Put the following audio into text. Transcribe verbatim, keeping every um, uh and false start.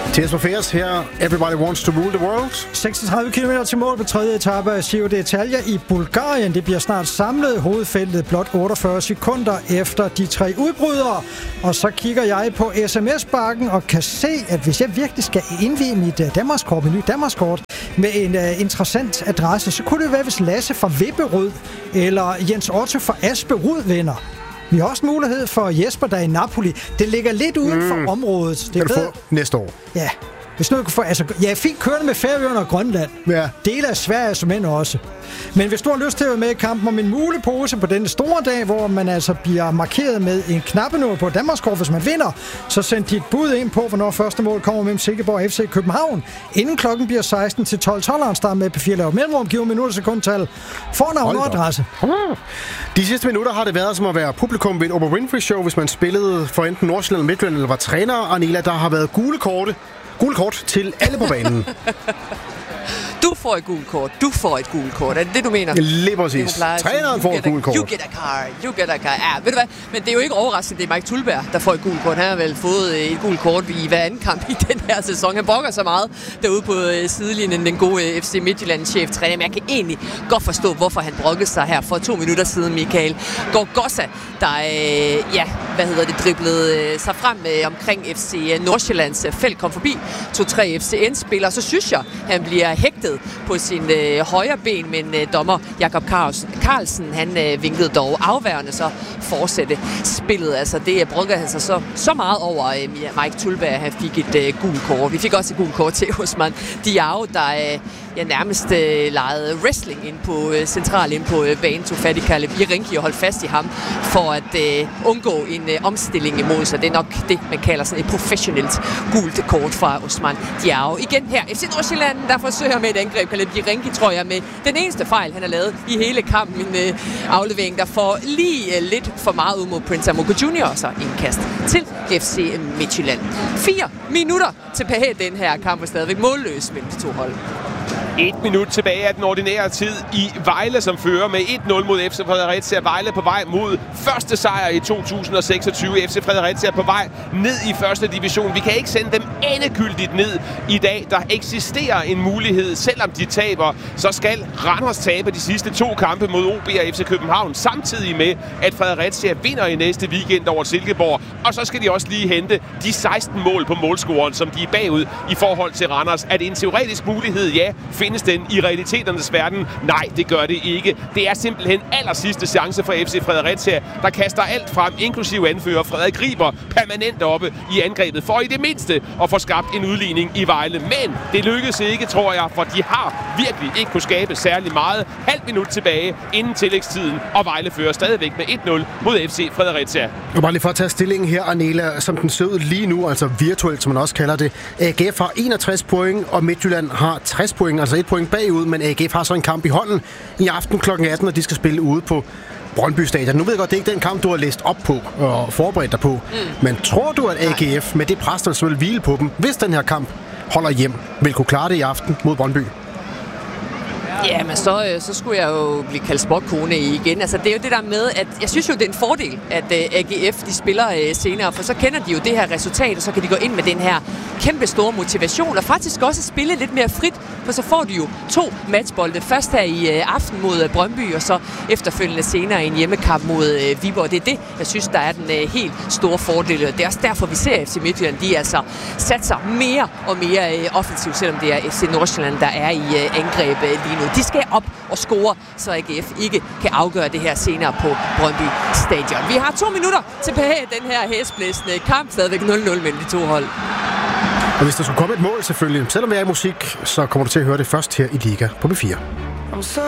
Tears for Fears her. Everybody wants to rule the world. seksogtredive kilometer til mål på tredje etape af Giro d'Italia i Bulgarien. Det bliver snart samlet hovedfeltet blot otteogfyrre sekunder efter de tre udbrydere. Og så kigger jeg på sms-bakken og kan se, at hvis jeg virkelig skal indvie mit Danmarkskort, mit nye Danmarkskort, med en uh, interessant adresse, så kunne det være, hvis Lasse fra Vipperød eller Jens Otto fra Asperud vinder. Vi har også mulighed for Jesper, der er i Napoli. Det ligger lidt uden for mm. området. Det kan du få næste år. Ja, hvis nu kan få, altså, jeg er fint kørende med Færøerne og Grønland. Ja. Dele af Sverige som end også. Men hvis du har lyst til at være med i kampen om en mulepose på denne store dag, hvor man altså bliver markeret med en knappenål på Danmarkskort, hvis man vinder, så send dit bud ind på, hvornår første mål kommer mellem Silkeborg og F C København. Inden klokken bliver seksten til tolv tolv, start med P fire laver mellemrum, giver minutter sekundtal, fornavn og adresse. De sidste minutter har det været som at være publikum ved et Oprah Winfrey Show, hvis man spillede for enten Nordsjælland, Midtjylland eller var træner. Arnela, der har været gule korte. Gule kort til alle på banen. Du får et gult kort. Du får et gult kort. Er det det, du mener? Lige præcis. Træneren får et gult kort. You get a car. You get a car. Ja, ved du hvad? Men det er jo ikke overraskende, det er Mike Thullberg, der får et gult kort. Han har vel fået et gult kort i hver anden kamp i den her sæson. Han brokker så meget derude på sidelinjen, den gode F C Midtjylland-cheftræner. Men jeg kan egentlig godt forstå, hvorfor han brokkede sig her for to minutter siden, Michael Gorgossa, der ja, hvad hedder det, driblede sig frem omkring F C Nordsjællands felt, kom forbi to-tre F C N-spillere. Så synes jeg, han bliver hægtet på sin øh, højre ben, men øh, dommer Jakob Carlsen, han øh, vinkede dog afværende, så fortsætte spillet. Altså, det brokkede han sig så, så meget over øh, Mike Thullberg, han fik et øh, gult kort. Vi fik også et gult kort til Osman Diao, der øh, ja, nærmest øh, legede wrestling ind på øh, central ind på øh, banen, tog fat i Kalle Birinki og holdt fast i ham for at øh, undgå en øh, omstilling imod sig. Det er nok det, man kalder sådan et professionelt gult kort fra Osman Diao. Igen her, F C Nordsjælland, der forsøger med et angreb. Kalle Birinki, tror jeg, med den eneste fejl, han har lavet i hele kampen. En øh, aflevering, der får lige øh, lidt for meget ud mod Prince Amogo junior, og så indkast til F C Midtjylland. Fire minutter tilbage den her kamp, og stadigvæk målløs mellem de to hold. Et minut tilbage af den ordinære tid i Vejle, som fører med et nul mod F C Fredericia. Vejle på vej mod første sejr i to tusind og seksogtyve. F C Fredericia på vej ned i første division. Vi kan ikke sende dem endegyldigt ned i dag. Der eksisterer en mulighed, selvom de taber, så skal Randers tabe de sidste to kampe mod O B og F C København, samtidig med, at Fredericia vinder i næste weekend over Silkeborg. Og så skal de også lige hente de seksten mål på målscoren, som de er bagud i forhold til Randers. Er det en teoretisk mulighed? Ja. Findes den i realiteternes verden? Nej, det gør det ikke. Det er simpelthen aller sidste chance for F C Fredericia, der kaster alt frem, inklusive anfører Frederik Riber, permanent oppe i angrebet, for i det mindste at få skabt en udligning i Vejle. Men det lykkedes ikke, tror jeg, for de har virkelig ikke kunne skabe særlig meget. Halvt minut tilbage inden tillægstiden, og Vejle fører stadigvæk med et nul mod F C Fredericia. Og bare lige for at tage stillingen her, Arnela, som den ser ud lige nu, altså virtuelt, som man også kalder det. A G F har enogtres point, og Midtjylland har tres point, altså et point bagud, men A G F har så en kamp i hånden i aften klokken atten, og de skal spille ude på Brøndby Stadion. Nu ved jeg godt, det er ikke den kamp, du har læst op på og forberedt dig på, mm. men tror du, at A G F med det pres, der vil hvile på dem, hvis den her kamp holder hjem, vil kunne klare det i aften mod Brøndby? Ja, men så, så skulle jeg jo blive kaldt sportkone igen. Altså, det er jo det der med, at jeg synes jo, det er en fordel, at uh, A G F de spiller uh, senere, for så kender de jo det her resultat, og så kan de gå ind med den her kæmpe store motivation, og faktisk også spille lidt mere frit, for så får de jo to matchbolde. Først her i uh, aften mod uh, Brøndby, og så efterfølgende senere en hjemmekamp mod uh, Viborg. Det er det, jeg synes, der er den uh, helt store fordel. Det er også derfor, vi ser F C Midtjylland, de altså satser mere og mere uh, offensivt, selvom det er F C Nordsjælland, der er i uh, angreb uh, lige nu. De skal op og score, så A G F ikke kan afgøre det her senere på Brøndby Stadion. Vi har to minutter tilbage i den her hæsblæsende kamp. Stadigvæk nul nul mellem de to hold. Og hvis der skulle komme et mål selvfølgelig, selvom jeg er i musik, så kommer du til at høre det først her i Liga på B fire.